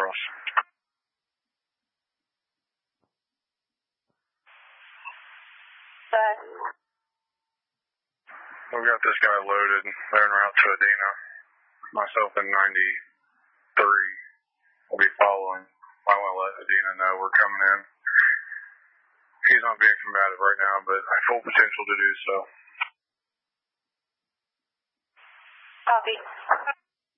Charles. We got this guy loaded. They're en route to Adena. Myself and 93 will be following. I want to let Adena know we're coming in. He's not being combative right now, but I have full potential to do so. Copy.